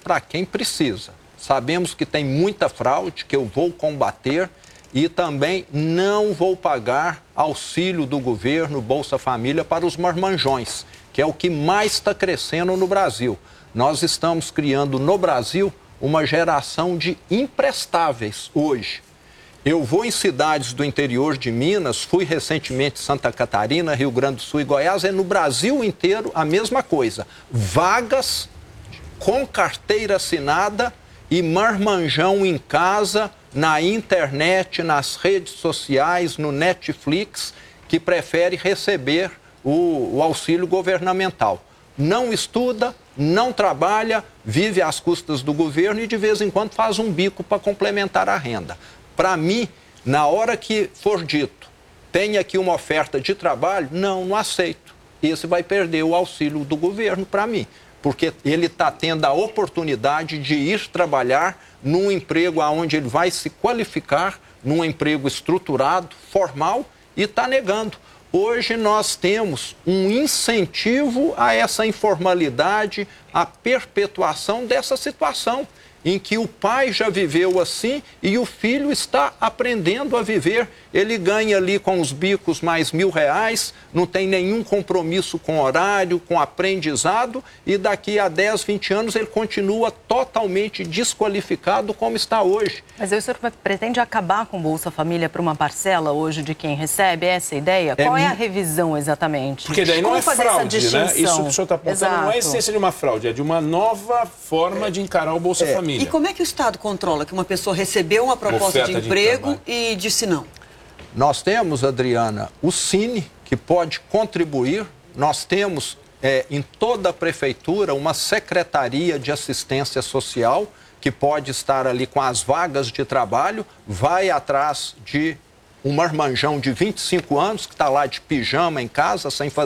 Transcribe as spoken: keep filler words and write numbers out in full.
para quem precisa. Sabemos que tem muita fraude, que eu vou combater e também não vou pagar auxílio do governo, Bolsa Família, para os marmanjões, que é o que mais está crescendo no Brasil. Nós estamos criando no Brasil uma geração de imprestáveis hoje. Eu vou em cidades do interior de Minas, fui recentemente em Santa Catarina, Rio Grande do Sul e Goiás, é no Brasil inteiro a mesma coisa. Vagas com carteira assinada e marmanjão em casa, na internet, nas redes sociais, no Netflix, que prefere receber o, o auxílio governamental. Não estuda, não trabalha, vive às custas do governo e de vez em quando faz um bico para complementar a renda. Para mim, na hora que for dito, tem aqui uma oferta de trabalho, não, não aceito. Esse vai perder o auxílio do governo para mim, porque ele está tendo a oportunidade de ir trabalhar num emprego onde ele vai se qualificar, num emprego estruturado, formal, e está negando. Hoje nós temos um incentivo a essa informalidade, a perpetuação dessa situação, em que o pai já viveu assim e o filho está aprendendo a viver. Ele ganha ali com os bicos mais mil reais, não tem nenhum compromisso com horário, com aprendizado, e daqui a dez, vinte anos ele continua totalmente desqualificado como está hoje. Mas aí o senhor pretende acabar com o Bolsa Família para uma parcela hoje de quem recebe? É essa a ideia? É, Qual é a revisão exatamente? Porque daí não Como é fazer fraude, essa né? distinção? Isso que o senhor está apontando Exato. não é a essência de uma fraude, é de uma nova forma é. de encarar o Bolsa É. Família. E como é que o Estado controla que uma pessoa recebeu uma proposta Oferta de de emprego trabalho. e disse não? Nós temos, Adriana, o Cine, que pode contribuir. Nós temos, é, em toda a prefeitura, uma secretaria de assistência social, que pode estar ali com as vagas de trabalho, vai atrás de um marmanjão de vinte e cinco anos, que está lá de pijama em casa, sem fazer